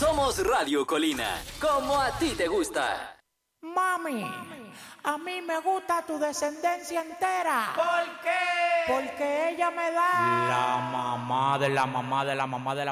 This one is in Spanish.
Somos Radio Colina, como a ti te gusta. Mami, a mí me gusta tu descendencia entera. ¿Por qué? Porque ella me da La mamá de la mamá de la mamá de la